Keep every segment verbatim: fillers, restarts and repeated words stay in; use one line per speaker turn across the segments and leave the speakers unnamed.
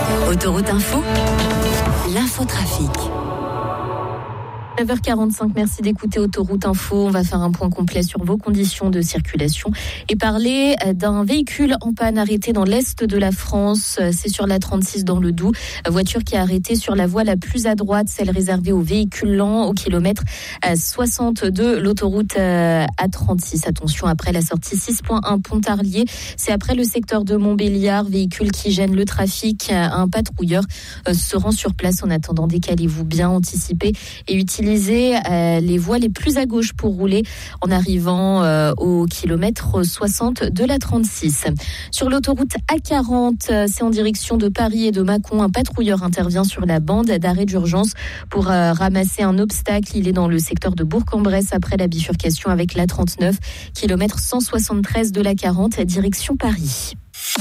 Autoroute Info, l'infotrafic.
neuf heures quarante-cinq, merci d'écouter Autoroute Info. On va faire un point complet sur vos conditions de circulation et parler d'un véhicule en panne arrêté dans l'est de la France. C'est sur la trente-six dans le Doubs. Voiture qui a arrêté sur la voie la plus à droite, celle réservée aux véhicules lents, au kilomètre soixante de l'autoroute A trente-six. Attention, après la sortie six point un Pontarlier, c'est après le secteur de Montbéliard, véhicule qui gêne le trafic. Un patrouilleur se rend sur place. En attendant, décalez-vous bien, anticipez et utilisez Euh, les voies les plus à gauche pour rouler en arrivant euh, au kilomètre soixante de la trente-six. Sur l'autoroute A quarante, c'est en direction de Paris et de Mâcon. Un patrouilleur intervient sur la bande d'arrêt d'urgence pour euh, ramasser un obstacle. Il est dans le secteur de Bourg-en-Bresse après la bifurcation avec l'A trente-neuf, kilomètre cent soixante-treize de l'A quarante, direction Paris.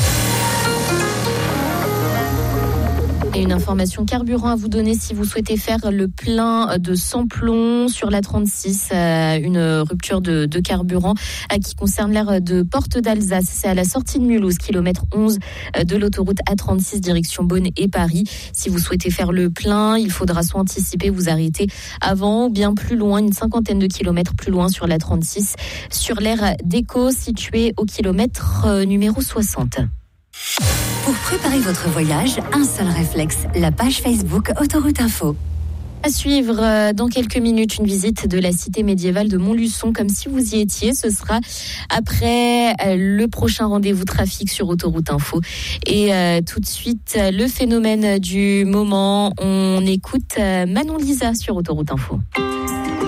Et une information carburant à vous donner si vous souhaitez faire le plein de sans-plomb sur la trente-six, euh, une rupture de, de carburant euh, qui concerne l'aire de Porte d'Alsace. C'est à la sortie de Mulhouse, kilomètre onze euh, de l'autoroute A trente-six, direction Beaune et Paris. Si vous souhaitez faire le plein, il faudra soit anticiper, vous arrêter avant ou bien plus loin, une cinquantaine de kilomètres plus loin sur la trente-six, sur l'aire d'Éco située au kilomètre euh, numéro soixante.
Pour préparer votre voyage, un seul réflexe, la page Facebook Autoroute Info.
À suivre dans quelques minutes une visite de la cité médiévale de Montluçon, comme si vous y étiez. Ce sera après le prochain rendez-vous trafic sur Autoroute Info. Et euh, tout de suite, le phénomène du moment. On écoute Manon Lisa sur Autoroute Info.